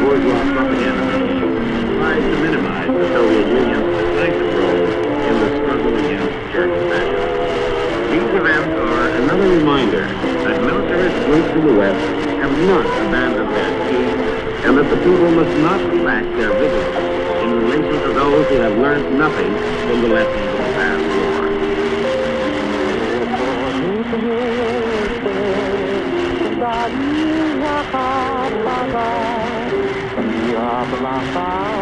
bourgeois propaganda tries to minimize the Soviet Union's decisive role in the struggle against German fascism. These events are another reminder that militarist groups in the West have not abandoned their schemes, and that the people must not relax their vigilance in relation to those who have learned nothing from the lessons of the past war.